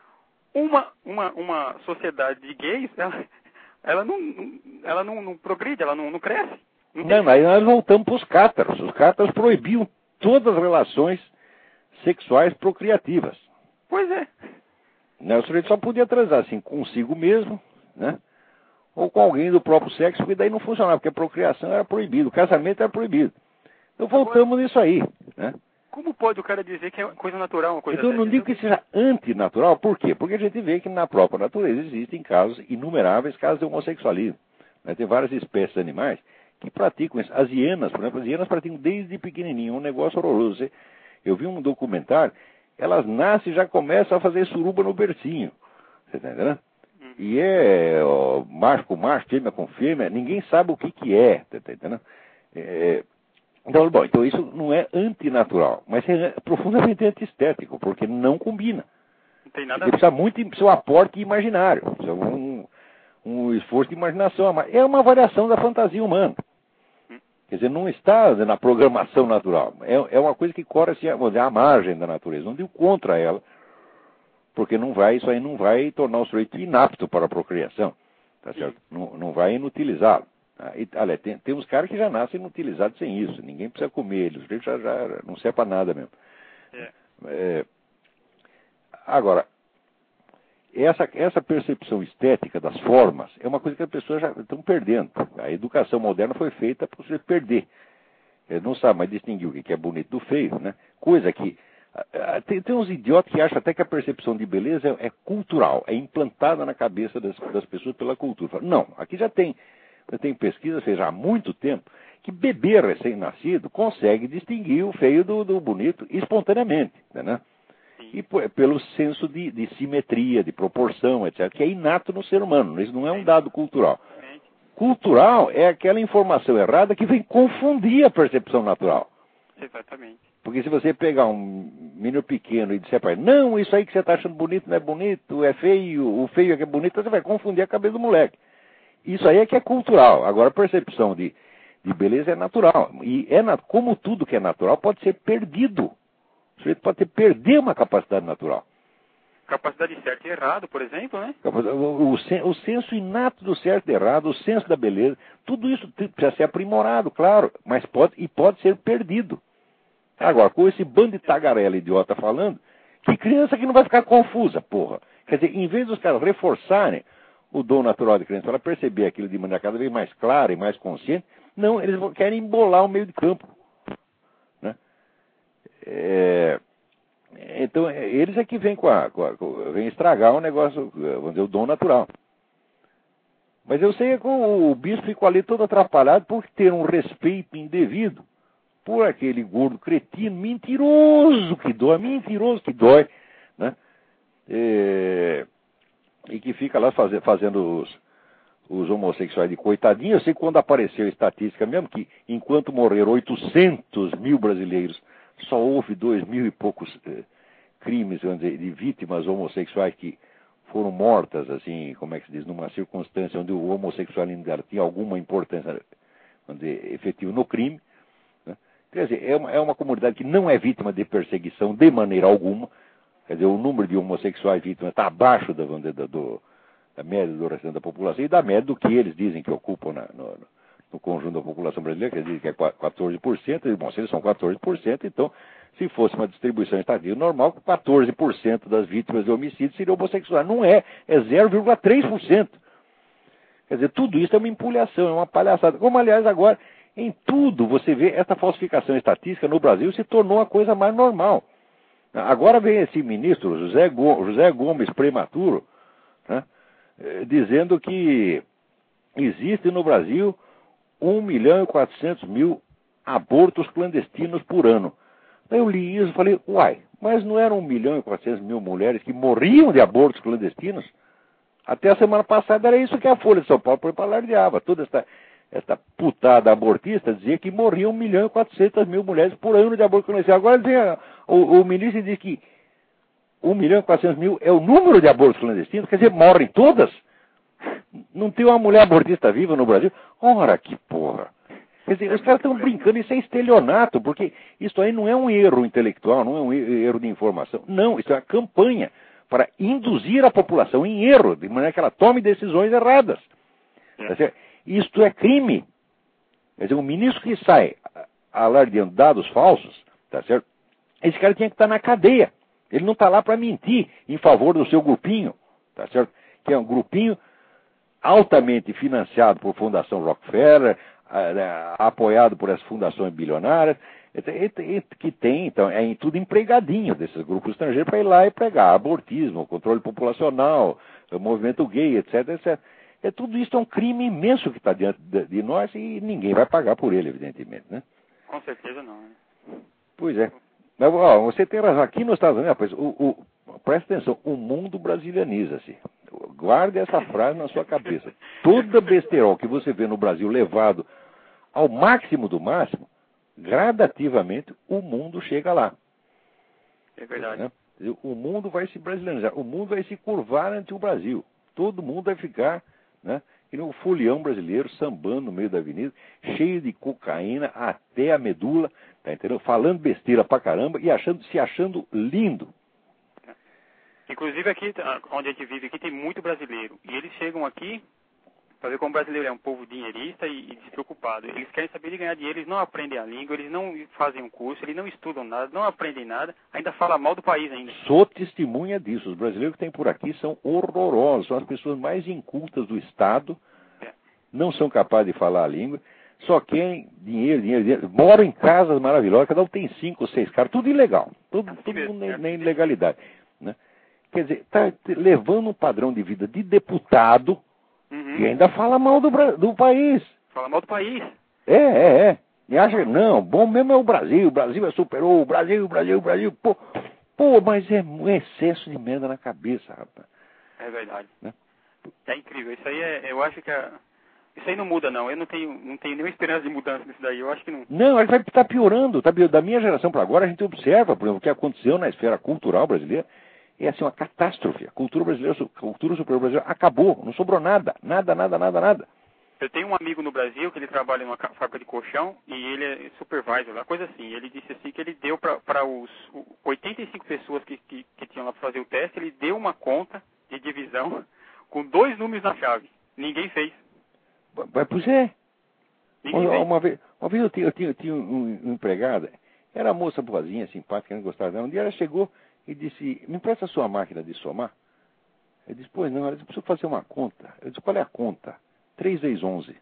Speaker 2: Uma sociedade de gays, ela não progride, ela não cresce.
Speaker 1: Não, aí nós voltamos para os cátaros. Os cátaros proibiam todas as relações sexuais procriativas.
Speaker 2: Pois é.
Speaker 1: Né? O sujeito só podia transar assim consigo mesmo, né? Ou com alguém do próprio sexo, porque daí não funcionava, porque a procriação era proibida, o casamento era proibido. Então voltamos nisso aí, né?
Speaker 2: Como pode o cara dizer que é coisa natural, uma coisa
Speaker 1: Então eu não digo que seja antinatural, por quê? Porque a gente vê que na própria natureza existem casos, inumeráveis casos de homossexualismo. Né? Tem várias espécies de animais que praticam isso. As hienas, por exemplo, as hienas praticam desde pequenininho, um negócio horroroso. Eu vi um documentário, elas nascem e já começam a fazer suruba no bercinho. Você está entendendo? E macho com macho, fêmea com fêmea, ninguém sabe o que é. Tá entendendo? Então isso não é antinatural, mas é profundamente antiestético, porque não combina.
Speaker 2: Não tem nada
Speaker 1: precisa muito do seu aporte imaginário, precisa um esforço de imaginação. É uma variação da fantasia humana. Quer dizer, não está na programação natural. É uma coisa que corre assim, à margem da natureza. Não digo contra ela, porque isso aí não vai tornar o sujeito inapto para a procriação. Tá certo? Não vai inutilizá-lo. Olha, tem uns caras que já nascem inutilizados sem isso. Ninguém precisa comer eles. O sujeito já não serve para nada mesmo. Agora, essa percepção estética das formas é uma coisa que as pessoas já estão perdendo. A educação moderna foi feita para você perder. Ele não sabe mais distinguir o que é bonito do feio, né? Coisa que... Tem uns idiotas que acham até que a percepção de beleza é cultural, é implantada na cabeça das pessoas pela cultura. Não, aqui já tem pesquisas feitas há muito tempo que bebê recém-nascido consegue distinguir o feio do bonito espontaneamente, né? E pelo senso de simetria, de proporção, etc., que é inato no ser humano. Isso não é um dado cultural. Cultural é aquela informação errada que vem confundir a percepção natural.
Speaker 2: Exatamente.
Speaker 1: Porque se você pegar um menino pequeno e disser para ele, não, isso aí que você está achando bonito não é bonito, é feio, o feio é que é bonito, você vai confundir a cabeça do moleque. Isso aí é que é cultural. Agora, a percepção de beleza é natural. E como tudo que é natural pode ser perdido. O sujeito pode perder uma capacidade natural.
Speaker 2: Capacidade de certo e errado, por exemplo, né?
Speaker 1: O senso inato do certo e errado, o senso da beleza, tudo isso precisa ser aprimorado, claro, mas pode ser perdido. Agora, com esse bando de tagarela idiota falando, que criança que não vai ficar confusa, porra. Quer dizer, em vez dos caras reforçarem o dom natural da criança, para ela perceber aquilo de maneira cada vez mais clara e mais consciente, não, eles querem embolar o meio de campo. Né? Então, eles é que vêm vêm estragar o negócio, vamos dizer, o dom natural. Mas eu sei que o bispo ficou ali todo atrapalhado por ter um respeito indevido por aquele gordo cretino, mentiroso que dói, né? E que fica lá fazendo os homossexuais de coitadinho. Eu sei que quando apareceu a estatística mesmo, que enquanto morreram 800 mil brasileiros, só houve 2.000 e poucos crimes, vamos dizer, de vítimas homossexuais que foram mortas, assim, como é que se diz, numa circunstância onde o homossexualismo tinha alguma importância, vamos dizer, efetiva no crime, né? Quer dizer, é uma comunidade que não é vítima de perseguição de maneira alguma. Quer dizer, o número de homossexuais vítimas está abaixo da média do restante da população e da média do que eles dizem que ocupam no conjunto da população brasileira, que eles dizem que é 14%. Bom, se eles são 14%, então, se fosse uma distribuição estatística normal, 14% das vítimas de homicídio seriam homossexuais. Não é 0,3%. Quer dizer, tudo isso é uma empulhação, é uma palhaçada. Como, aliás, agora, em tudo, você vê, essa falsificação estatística no Brasil se tornou a coisa mais normal. Agora vem esse ministro, José Gomes Prematuro, né, dizendo que existe no Brasil 1.400.000 abortos clandestinos por ano. Daí eu li isso e falei, uai, mas não eram 1.400.000 mulheres que morriam de abortos clandestinos? Até a semana passada era isso que a Folha de São Paulo alardeava. Toda esta putada abortista dizia que morriam 1.400.000 mulheres por ano de aborto clandestino. Agora o ministro diz que 1.400.000 é o número de abortos clandestinos, quer dizer, morrem todas? Não tem uma mulher abortista viva no Brasil? Ora, que porra! Quer dizer, os caras estão brincando, isso é estelionato, porque isso aí não é um erro intelectual, não é um erro de informação. Não, isso é uma campanha para induzir a população em erro, de maneira que ela tome decisões erradas. Tá certo? Isto é crime. Quer dizer, um ministro que sai alardeando dados falsos, tá certo? Esse cara tinha que estar na cadeia. Ele não está lá para mentir em favor do seu grupinho, tá certo? Que é um grupinho altamente financiado por Fundação Rockefeller, apoiado por essas fundações bilionárias, que tem, então, tudo empregadinho desses grupos estrangeiros para ir lá e pregar abortismo, controle populacional, movimento gay, etc, etc. Tudo isso é um crime imenso que está diante de nós e ninguém vai pagar por ele, evidentemente, né?
Speaker 2: Com certeza não. Né?
Speaker 1: Pois é. Mas, ó, você tem razão. Aqui nos Estados Unidos, rapaz, presta atenção, o mundo brasilianiza-se. Guarde essa frase na sua cabeça. Toda besterol que você vê no Brasil levado ao máximo do máximo, gradativamente o mundo chega lá.
Speaker 2: É verdade.
Speaker 1: Né? O mundo vai se brasilianizar, o mundo vai se curvar ante o Brasil. Todo mundo vai ficar, né, que nem o folião brasileiro sambando no meio da avenida, cheio de cocaína até a medula, tá entendendo? Falando besteira pra caramba e se achando lindo.
Speaker 2: Inclusive aqui, onde a gente vive, aqui tem muito brasileiro. E eles chegam aqui para ver como o brasileiro é um povo dinheirista e despreocupado. Eles querem saber de ganhar dinheiro, eles não aprendem a língua, eles não fazem um curso, eles não estudam nada, não aprendem nada, ainda falam mal do país ainda.
Speaker 1: Sou testemunha disso. Os brasileiros que tem por aqui são horrorosos, são as pessoas mais incultas do Estado, não são capazes de falar a língua, só querem dinheiro, moram em casas maravilhosas, cada um tem 5 ou 6 caras, tudo ilegal, todo mundo na ilegalidade, né? Quer dizer, está levando um padrão de vida de deputado e ainda fala mal do país.
Speaker 2: Fala mal do país.
Speaker 1: É. E acha, não, bom mesmo é o Brasil superou, o Brasil. Pô, mas é um excesso de merda na cabeça, rapaz.
Speaker 2: É verdade.
Speaker 1: Né?
Speaker 2: É incrível. Isso aí eu acho que isso aí não muda, não. Eu não tenho nenhuma esperança de mudança nisso daí. Eu acho que não. Eu tenho um amigo no Brasil que ele trabalha numa fábrica de colchão e ele é supervisor, uma coisa assim. Ele disse assim que ele deu para os 85 pessoas que tinham lá para fazer o teste, ele deu uma conta de divisão com 2 números na chave. Ninguém fez.
Speaker 1: Pois é.
Speaker 2: Uma
Speaker 1: vez eu tinha um empregado, era uma moça boazinha, simpática, não gostava dela. Um dia ela chegou e disse, me empresta a sua máquina de somar? Eu disse, pois não. Ela disse, preciso fazer uma conta. Eu disse, qual é a conta? 3 vezes 11.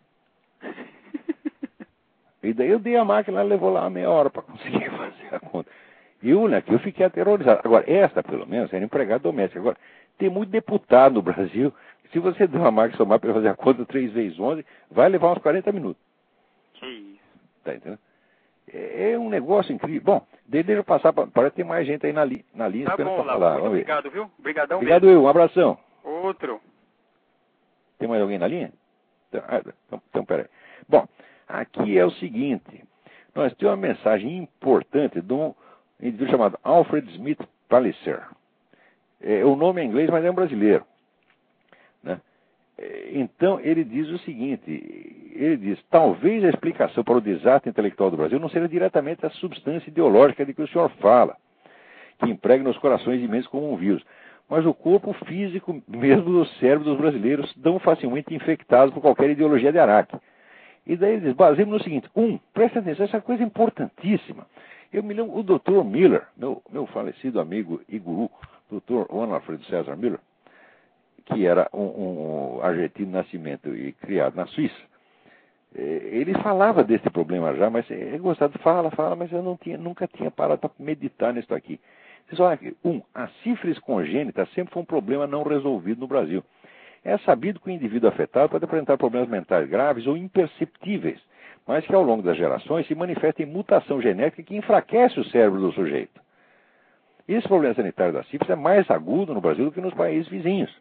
Speaker 1: E daí eu dei a máquina, ela levou lá meia hora para conseguir fazer a conta. E eu fiquei aterrorizado. Agora, essa, pelo menos, era empregada doméstica. Agora, tem muito deputado no Brasil, Se você der uma máquina somar para fazer a conta 3 vezes 11, vai levar uns 40 minutos.
Speaker 2: Que isso.
Speaker 1: Tá entendendo? É um negócio incrível. Bom, deixa eu passar, parece que tem mais gente aí na linha
Speaker 2: Tá
Speaker 1: esperando
Speaker 2: bom,
Speaker 1: para falar.
Speaker 2: muito obrigado, viu? Obrigadão
Speaker 1: Obrigado,
Speaker 2: mesmo.
Speaker 1: um abração.
Speaker 2: Outro.
Speaker 1: Tem mais alguém na linha? Então peraí. Bom, aqui é o seguinte. Nós temos uma mensagem importante de um indivíduo chamado Alfred Smith Palliser. O nome é inglês, mas é um brasileiro. Né? Então, ele diz o seguinte, ele diz, talvez a explicação para o desastre intelectual do Brasil não seja diretamente a substância ideológica de que o senhor fala, que impregna os corações imensos como um vírus, mas o corpo físico mesmo do cérebro dos brasileiros tão facilmente infectados por qualquer ideologia de Araque. E daí ele diz, baseemos no seguinte, preste atenção, essa coisa é importantíssima. Eu me lembro, o Dr. Miller, meu falecido amigo e guru, Dr. Juan Alfredo César Miller, que era um argentino de nascimento e criado na Suíça, ele falava desse problema já, mas ele gostava de fala, mas eu nunca tinha parado para meditar nisso aqui. Vocês olham aqui, a sífilis congênita sempre foi um problema não resolvido no Brasil. É sabido que o indivíduo afetado pode apresentar problemas mentais graves ou imperceptíveis, mas que ao longo das gerações se manifesta em mutação genética que enfraquece o cérebro do sujeito. Esse problema sanitário da sífilis é mais agudo no Brasil do que nos países vizinhos.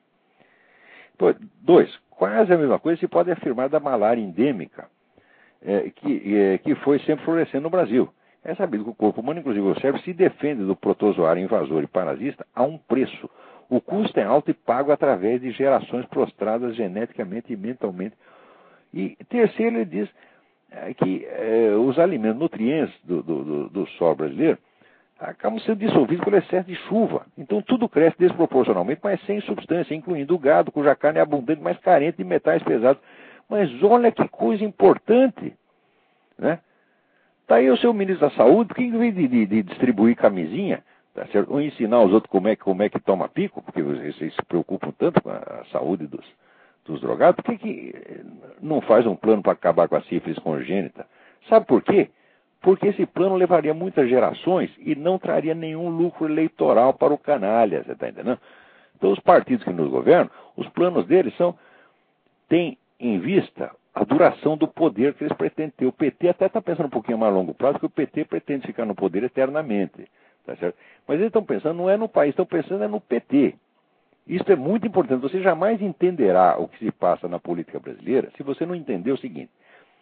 Speaker 1: 2. Quase a mesma coisa se pode afirmar da malária endêmica, que foi sempre florescendo no Brasil. É sabido que o corpo humano, inclusive o cérebro, se defende do protozoário invasor e parasita a um preço. O custo é alto e pago através de gerações prostradas geneticamente e mentalmente. E terceiro, ele diz que os alimentos nutrientes do solo brasileiro acabam sendo dissolvidos pelo excesso de chuva. Então tudo cresce desproporcionalmente, mas sem substância, incluindo o gado, cuja carne é abundante, mas carente de metais pesados. Mas olha que coisa importante, né? Está aí o seu ministro da Saúde, por que em vez de distribuir camisinha, tá certo? Ou ensinar os outros como é que toma pico, porque vocês se preocupam tanto com a saúde dos drogados, por que não faz um plano para acabar com a sífilis congênita? Sabe por quê? Porque esse plano levaria muitas gerações e não traria nenhum lucro eleitoral para o canalha, você está entendendo? Então os partidos que nos governam, os planos deles têm em vista a duração do poder que eles pretendem ter. O PT até está pensando um pouquinho mais a longo prazo, porque o PT pretende ficar no poder eternamente. Tá certo? Mas eles estão pensando, não é no país, estão pensando no PT. Isso é muito importante. Você jamais entenderá o que se passa na política brasileira se você não entender o seguinte.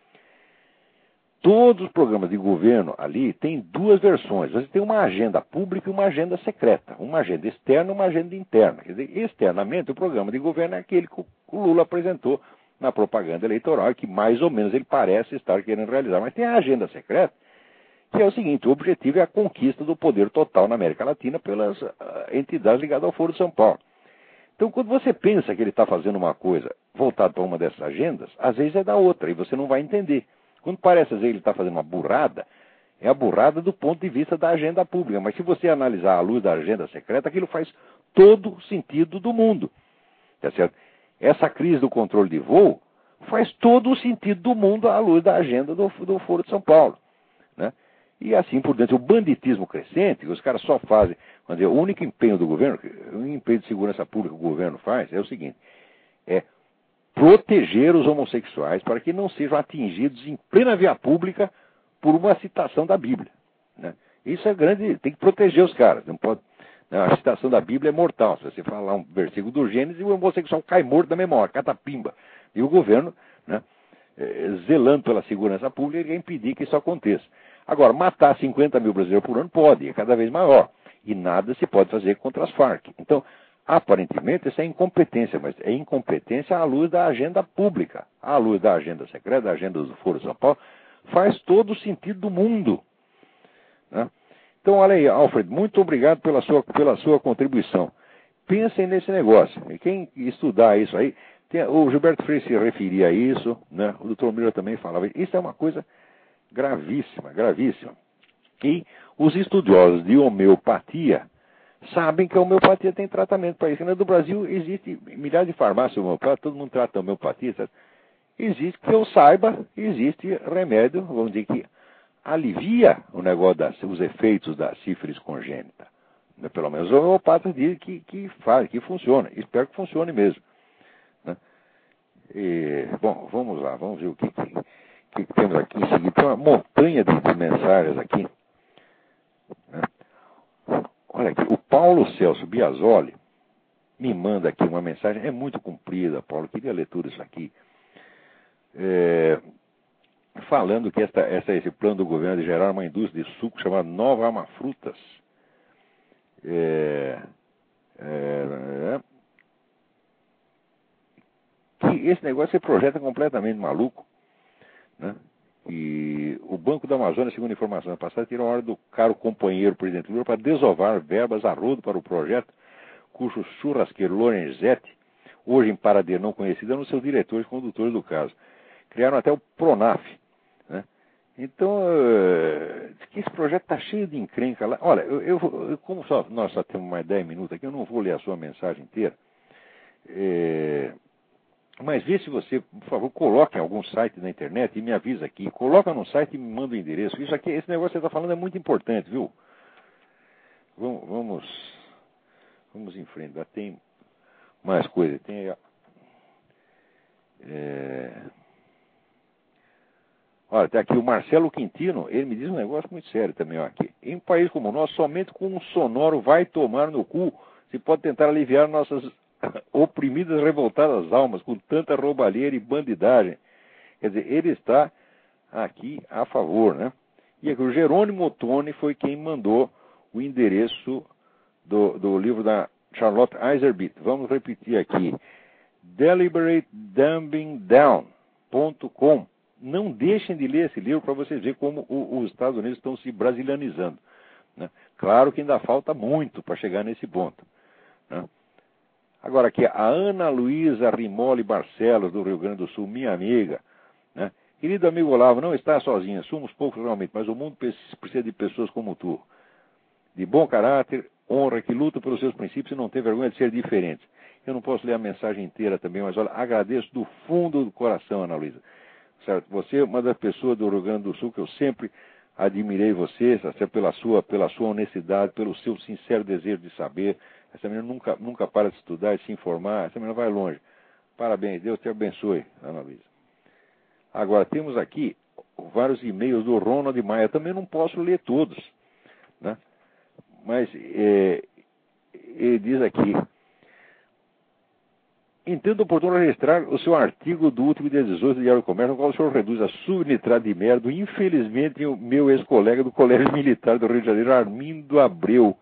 Speaker 1: Todos os programas de governo ali têm duas versões. Você tem uma agenda pública e uma agenda secreta. Uma agenda externa e uma agenda interna. Quer dizer, externamente, o programa de governo é aquele que o Lula apresentou na propaganda eleitoral, que mais ou menos ele parece estar querendo realizar. Mas tem a agenda secreta, que é o seguinte, o objetivo é a conquista do poder total na América Latina pelas entidades ligadas ao Foro de São Paulo. Então, quando você pensa que ele está fazendo uma coisa voltada para uma dessas agendas, às vezes é da outra, e você não vai entender. Quando parece, às vezes, ele está fazendo uma burrada, é a burrada do ponto de vista da agenda pública. Mas se você analisar à luz da agenda secreta, aquilo faz todo o sentido do mundo. Tá certo? Essa crise do controle de voo faz todo o sentido do mundo à luz da agenda do Foro de São Paulo. Né? E assim por dentro, o banditismo crescente, os caras só fazem, vamos dizer, o único empenho do governo, o empenho de segurança pública que o governo faz, é o seguinte, é proteger os homossexuais para que não sejam atingidos em plena via pública por uma citação da Bíblia. Né? Isso é grande, tem que proteger os caras, não pode... A citação da Bíblia é mortal. Se você falar um versículo do Gênesis, o homossexual cai morto da memória, catapimba. E o governo, né, zelando pela segurança pública, ele quer impedir que isso aconteça. Agora, matar 50 mil brasileiros por ano pode, é cada vez maior. E nada se pode fazer contra as Farc. Então, aparentemente, isso é incompetência, mas é incompetência à luz da agenda pública, à luz da agenda secreta, da agenda do Foro de São Paulo, faz todo o sentido do mundo. Né? Então, olha aí, Alfred, muito obrigado pela sua contribuição. Pensem nesse negócio. E quem estudar isso aí, o Gilberto Freire se referia a isso, né? O Dr. Miller também falava. Isso é uma coisa gravíssima, gravíssima. E os estudiosos de homeopatia sabem que a homeopatia tem tratamento para isso. No Brasil existe milhares de farmácias homeopáticas, todo mundo trata homeopatia. Sabe? Existe, que eu saiba, existe remédio, vamos dizer que alivia o negócio os efeitos da sífilis congênita. Pelo menos os homeopatas dizem que funciona. Espero que funcione mesmo. Bom, vamos lá, vamos ver o que temos aqui em seguida. Tem uma montanha de mensagens aqui. Olha aqui, o Paulo Celso Biasoli me manda aqui uma mensagem, é muito comprida, Paulo, queria ler tudo isso aqui. Falando que esse plano do governo de gerar uma indústria de suco chamada Nova Amafrutas. Que esse negócio se projeta completamente maluco, né? E o Banco da Amazônia, segundo a informação passada, tirou a hora do caro companheiro presidente Lula para desovar verbas a rodo para o projeto, cujo churrasqueiro Lorenzetti, hoje em paradeiro não conhecido, é um dos seus diretores e condutores do caso. Criaram até o Pronaf, né? Então, que esse projeto está cheio de encrenca lá. Olha, como nós só temos mais 10 minutos aqui, eu não vou ler a sua mensagem inteira. Mas vê se você, por favor, coloque em algum site na internet e me avisa aqui. Coloca no site e me manda o endereço. Isso aqui, esse negócio que você está falando é muito importante, viu? Vamos em frente. Já tem mais coisa. Tem Olha, tem aqui o Marcelo Quintino. Ele me diz um negócio muito sério também. Ó, aqui. Em um país como o nosso, somente com um sonoro vai tomar no cu se pode tentar aliviar nossas oprimidas, revoltadas almas, com tanta roubalheira e bandidagem. Quer dizer, ele está aqui a favor, né? E aqui, o Jerônimo Ottoni foi quem mandou o endereço do livro da Charlotte Iserbyt. Vamos repetir aqui. deliberatedumbingdown.com. Não deixem de ler esse livro para vocês verem como os Estados Unidos estão se brasilianizando, né? Claro que ainda falta muito para chegar nesse ponto, né? Agora aqui, a Ana Luísa Rimoli Barcelos, do Rio Grande do Sul, minha amiga, né? Querido amigo Olavo, não está sozinha, somos poucos realmente, mas o mundo precisa de pessoas como tu, de bom caráter, honra, que lutam pelos seus princípios e não tem vergonha de ser diferentes. Eu não posso ler a mensagem inteira também, mas olha, agradeço do fundo do coração, Ana Luísa. Certo? Você é uma das pessoas do Rio Grande do Sul que eu sempre admirei você, certo? Pela sua honestidade, pelo seu sincero desejo de saber. Essa menina nunca para de estudar e se informar. Essa menina vai longe. Parabéns, Deus te abençoe, Ana Luísa. Agora, temos aqui vários e-mails do Ronald Maia. Eu também não posso ler todos, né? Mas ele diz aqui: entendo oportuno registrar o seu artigo do último dia 18 do Diário do Comércio, no qual o senhor reduz a subnitrato de merda, infelizmente, o meu ex-colega do Colégio Militar do Rio de Janeiro, Armindo Abreu.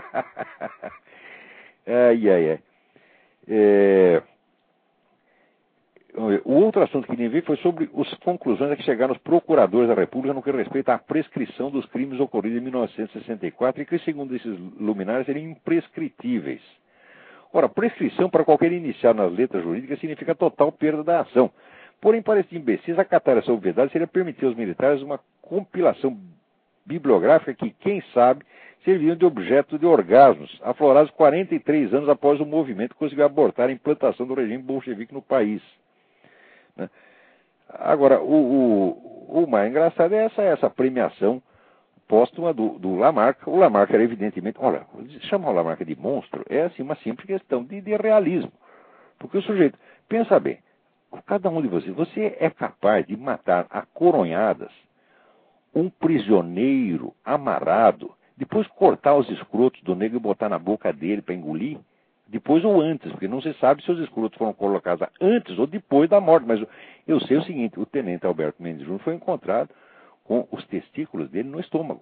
Speaker 1: O outro assunto que queria ver foi sobre as conclusões a que chegaram os procuradores da República no que respeita à prescrição dos crimes ocorridos em 1964 e que, segundo esses luminares, seriam imprescritíveis. Ora, prescrição para qualquer iniciado nas letras jurídicas significa total perda da ação. Porém, para estes imbecis, acatar essa obviedade seria permitir aos militares uma compilação bibliográfica que, quem sabe, serviam de objeto de orgasmos, aflorados 43 anos após o movimento que conseguiu abortar a implantação do regime bolchevique no país, né? Agora, o mais engraçado é essa premiação póstuma do Lamarck. O Lamarck era evidentemente, olha, chamar o Lamarck de monstro é assim uma simples questão de realismo. Porque o sujeito, pensa bem, cada um de vocês, você é capaz de matar a coronhadas um prisioneiro amarrado, depois cortar os escrotos do negro e botar na boca dele para engolir? Depois ou antes, porque não se sabe se os escrotos foram colocados antes ou depois da morte. Mas eu sei o seguinte: o tenente Alberto Mendes Júnior foi encontrado com os testículos dele no estômago.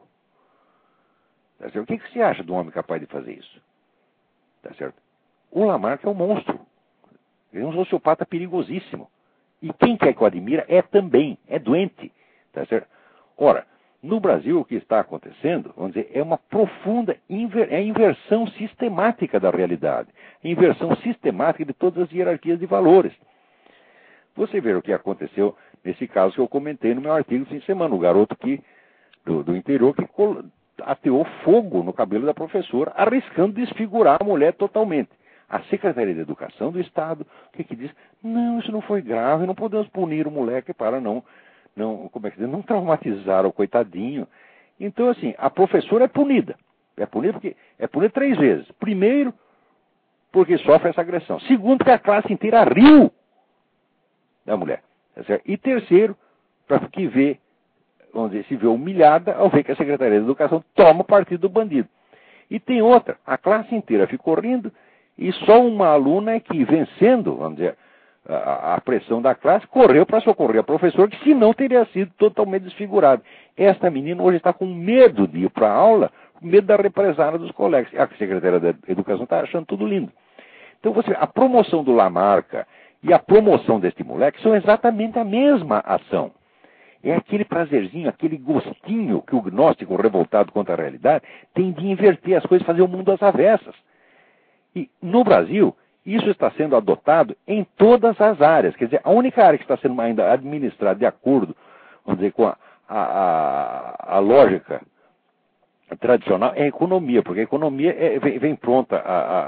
Speaker 1: Tá certo? O que você acha de um homem capaz de fazer isso? Tá certo? O Lamarck é um monstro. Ele é um sociopata perigosíssimo. E quem quer que o admira é doente. Tá certo? Ora, no Brasil o que está acontecendo, vamos dizer, é uma profunda inversão sistemática da realidade. Inversão sistemática de todas as hierarquias de valores. Você vê o que aconteceu nesse caso que eu comentei no meu artigo do fim de semana. O garoto do interior que ateou fogo no cabelo da professora, arriscando desfigurar a mulher totalmente. A Secretaria de Educação do Estado, o que diz? Não, isso não foi grave, não podemos punir o moleque para não traumatizar o coitadinho. Então, assim, a professora é punida. É punida 3 vezes. Primeiro, porque sofre essa agressão. Segundo, porque a classe inteira riu da mulher. Tá certo? E terceiro, para que vê, vamos dizer, se vê humilhada ao ver que a Secretaria de Educação toma o partido do bandido. E tem outra, a classe inteira ficou rindo e só uma aluna é que, vencendo, vamos dizer, a pressão da classe, correu para socorrer a professora, que senão teria sido totalmente desfigurada. Esta menina hoje está com medo de ir para a aula, com medo da represália dos colegas. A Secretaria da Educação está achando tudo lindo. Então, a promoção do Lamarca e a promoção deste moleque são exatamente a mesma ação. É aquele prazerzinho, aquele gostinho que o gnóstico revoltado contra a realidade tem de inverter as coisas, fazer o mundo às avessas. E no Brasil, isso está sendo adotado em todas as áreas. Quer dizer, a única área que está sendo ainda administrada de acordo, vamos dizer, com a lógica tradicional é a economia, porque a economia vem pronta,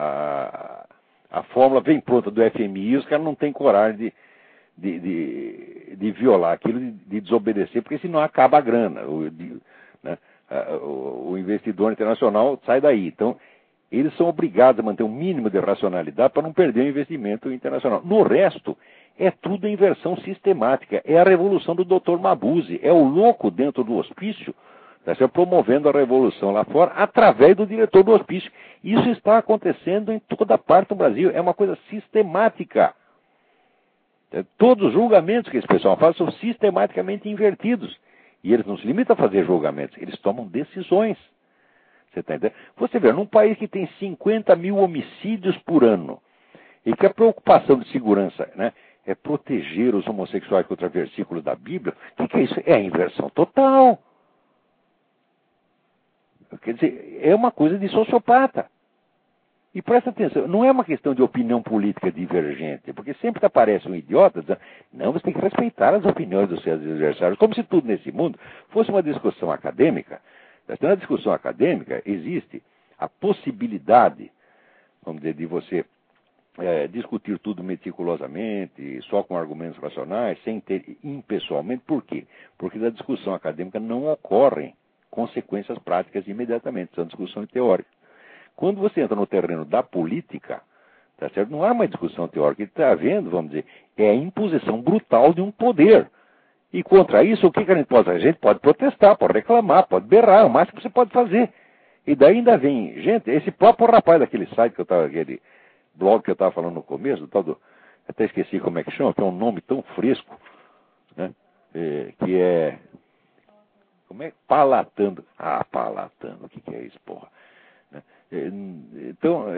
Speaker 1: a fórmula vem pronta do FMI e os caras não têm coragem de violar aquilo, de desobedecer, porque senão acaba a grana. O investidor internacional sai daí. Então, eles são obrigados a manter um mínimo de racionalidade para não perder o investimento internacional. No resto, é tudo a inversão sistemática. É a revolução do Dr. Mabuse. É o louco dentro do hospício, promovendo a revolução lá fora através do diretor do hospício. Isso está acontecendo em toda parte do Brasil. É uma coisa sistemática. Todos os julgamentos que esse pessoal faz são sistematicamente invertidos. E eles não se limitam a fazer julgamentos, eles tomam decisões. Você está entendendo? Você vê, num país que tem 50 mil homicídios por ano, e que a preocupação de segurança, né, é proteger os homossexuais contra versículos da Bíblia, o que é isso? É a inversão total. Quer dizer, é uma coisa de sociopata. E presta atenção, não é uma questão de opinião política divergente, porque sempre aparece um idiota dizendo, não, você tem que respeitar as opiniões dos seus adversários, como se tudo nesse mundo fosse uma discussão acadêmica. Na discussão acadêmica existe a possibilidade, vamos dizer, de você discutir tudo meticulosamente, só com argumentos racionais, sem ter impessoalmente. Por quê? Porque da discussão acadêmica não ocorrem consequências práticas imediatamente, são discussões teóricas. Quando você entra no terreno da política, tá certo? Não há uma discussão teórica. O que está havendo, vamos dizer, é a imposição brutal de um poder. E contra isso, o que a gente pode fazer? A gente pode protestar, pode reclamar, pode berrar, é o máximo que você pode fazer. E daí ainda vem, gente, esse próprio rapaz daquele site que eu estava, aquele blog que eu estava falando no começo, do tal do, até esqueci como é que chama, que é um nome tão fresco, né? Que é, como é? Palatando. Ah, Palatando, o que é isso, porra? Então,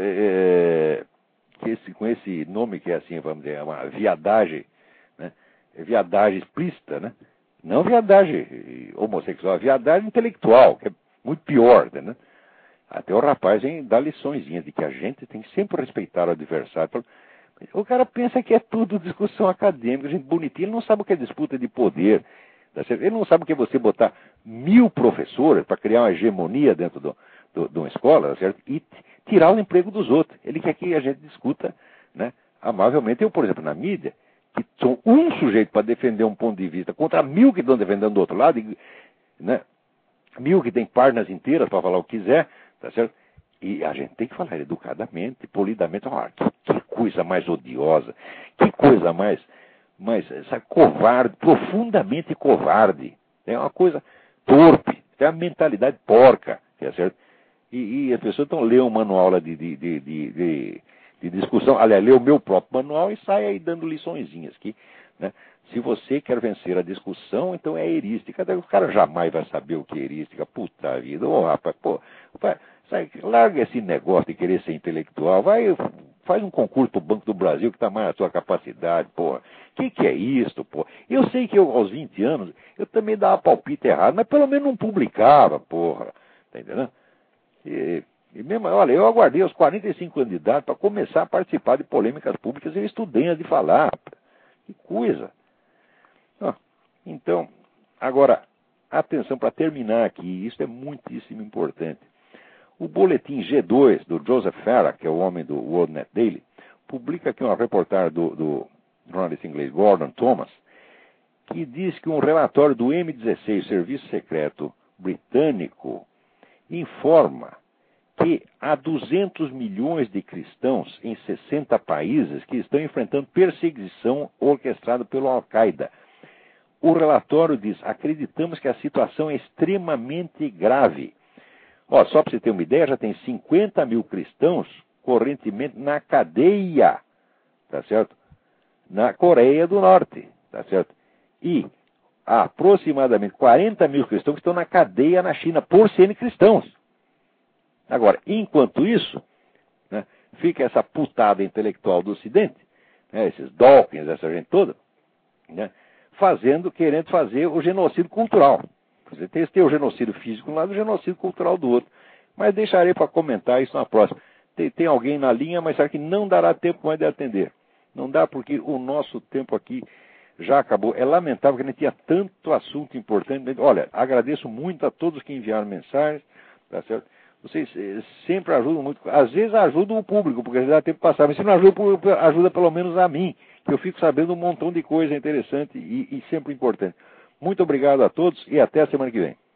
Speaker 1: com esse nome que é assim, vamos dizer, é uma viadagem, né? É viadagem explícita, né? Não viadagem homossexual, viadagem intelectual, que é muito pior, né? Até o rapaz dá liçõezinhas de que a gente tem que sempre respeitar o adversário. O cara pensa que é tudo discussão acadêmica, gente bonitinha, ele não sabe o que é disputa de poder. Ele não sabe o que é você botar 1000 professores para criar uma hegemonia dentro de uma escola, certo? E tirar o emprego dos outros. Ele quer que a gente discuta, né, amavelmente. Eu, por exemplo, na mídia, que sou um sujeito para defender um ponto de vista contra 1000 que estão defendendo do outro lado, né, 1000 que tem páginas inteiras para falar o que quiser, tá certo? E a gente tem que falar educadamente, polidamente. Que coisa mais odiosa, que coisa mais sabe, covarde, profundamente covarde. É uma coisa torpe, tem uma mentalidade porca, tá certo? E as pessoas estão lendo um manual lá de discussão, aliás, lê o meu próprio manual e sai aí dando liçõezinhas que, né? Se você quer vencer a discussão, então é erística. O cara jamais vai saber o que é erística. Puta vida, rapaz, pô, larga esse negócio de querer ser intelectual, faz um concurso pro Banco do Brasil que está mais na sua capacidade, porra. Que é isso, pô? Eu sei que eu, aos 20 anos, eu também dava palpite errado, mas pelo menos não publicava, porra. Tá entendendo? E mesmo, olha, eu aguardei os 45 anos de idade para começar a participar de polêmicas públicas e eu estudei antes de falar. Que coisa. Então, agora, atenção para terminar aqui, isso é muitíssimo importante. O boletim G2 do Joseph Farah, que é o homem do WorldNet Daily, publica aqui uma reportagem do jornalista inglês Gordon Thomas, que diz que um relatório do M16, Serviço Secreto Britânico, informa que há 200 milhões de cristãos em 60 países que estão enfrentando perseguição orquestrada pelo Al-Qaeda. O relatório diz: acreditamos que a situação é extremamente grave. Só para você ter uma ideia, já tem 50 mil cristãos correntemente na cadeia, tá certo? Na Coreia do Norte, tá certo? E há aproximadamente 40 mil cristãos que estão na cadeia na China por serem cristãos. Agora, enquanto isso, né, fica essa putada intelectual do Ocidente, né, esses Dawkins, essa gente toda, né, querendo fazer o genocídio cultural. Você tem o genocídio físico de um lado e o genocídio cultural do outro. Mas deixarei para comentar isso na próxima. Tem alguém na linha, mas sabe que não dará tempo mais de atender. Não dá porque o nosso tempo aqui já acabou. É lamentável que a gente tinha tanto assunto importante. Olha, agradeço muito a todos que enviaram mensagens, tá certo? Vocês sempre ajudam muito. Às vezes ajudam o público, porque dá tempo de passar. Mas se não ajuda o público, ajuda pelo menos a mim, que eu fico sabendo um montão de coisa interessante e sempre importante. Muito obrigado a todos e até a semana que vem.